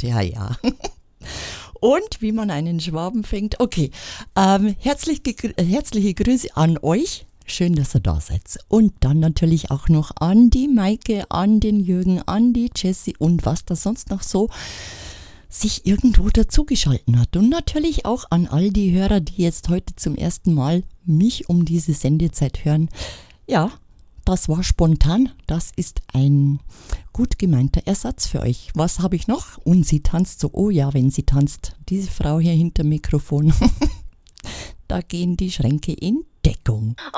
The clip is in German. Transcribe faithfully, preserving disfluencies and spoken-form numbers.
ja, ja. Und wie man einen Schwaben fängt. Okay, ähm, herzlich gegr- äh, herzliche Grüße an euch. Schön, dass ihr da seid. Und dann natürlich auch noch an die Maike, an den Jürgen, an die Jessie und was da sonst noch so sich irgendwo dazugeschalten hat. Und natürlich auch an all die Hörer, die jetzt heute zum ersten Mal mich um diese Sendezeit hören. Ja, das war spontan. Das ist ein gut gemeinter Ersatz für euch. Was habe ich noch? Und sie tanzt so. Oh ja, wenn sie tanzt. Diese Frau hier hinter dem Mikrofon. Da gehen die Schränke in Deckung.